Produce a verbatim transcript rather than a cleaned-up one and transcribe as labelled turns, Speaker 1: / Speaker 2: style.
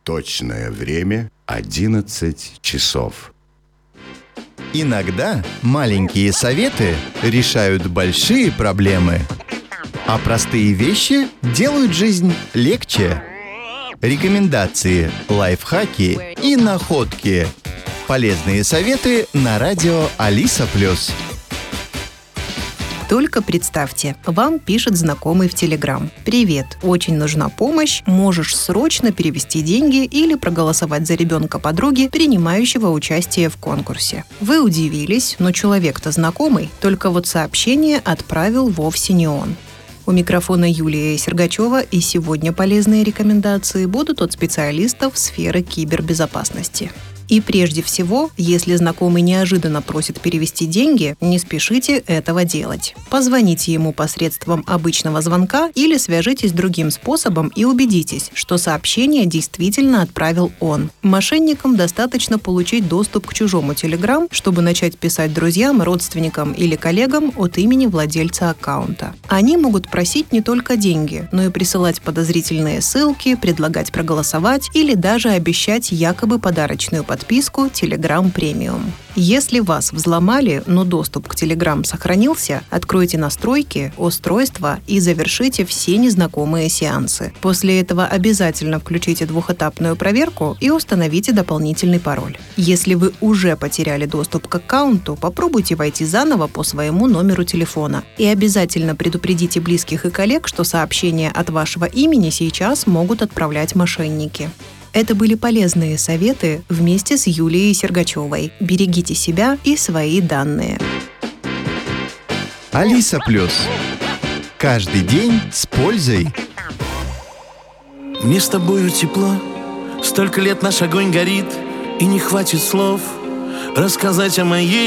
Speaker 1: Точное время одиннадцать часов.
Speaker 2: Иногда маленькие советы решают большие проблемы, а простые вещи делают жизнь легче. Рекомендации, лайфхаки и находки. Полезные советы на радио Алиса Плюс.
Speaker 3: Только представьте, вам пишет знакомый в Телеграм. «Привет, очень нужна помощь, можешь срочно перевести деньги или проголосовать за ребенка подруги, принимающего участие в конкурсе». Вы удивились, но человек-то знакомый, только вот сообщение отправил вовсе не он. У микрофона Юлия Сергачева, и сегодня полезные рекомендации будут от специалистов сферы кибербезопасности. И прежде всего, если знакомый неожиданно просит перевести деньги, не спешите этого делать. Позвоните ему посредством обычного звонка или свяжитесь другим способом и убедитесь, что сообщение действительно отправил он. Мошенникам достаточно получить доступ к чужому Telegram, чтобы начать писать друзьям, родственникам или коллегам от имени владельца аккаунта. Они могут просить не только деньги, но и присылать подозрительные ссылки, предлагать проголосовать или даже обещать якобы подарочную подписку Telegram Premium. Если вас взломали, но доступ к Telegram сохранился, откройте настройки, устройства и завершите все незнакомые сеансы. После этого обязательно включите двухэтапную проверку и установите дополнительный пароль. Если вы уже потеряли доступ к аккаунту, попробуйте войти заново по своему номеру телефона. И обязательно предупредите близких и коллег, что сообщения от вашего имени сейчас могут отправлять мошенники. Это были полезные советы вместе с Юлией Сергачевой. Берегите себя и свои данные.
Speaker 2: Алиса Плюс. Каждый день с пользой.
Speaker 4: Мне с тобою тепло, столько лет наш огонь горит, и не хватит слов рассказать о моей